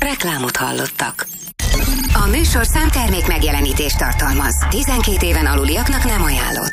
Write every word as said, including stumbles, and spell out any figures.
Reklámot hallottak. A műsor számtermék megjelenítést tartalmaz. tizenkét éven aluliaknak nem ajánlott.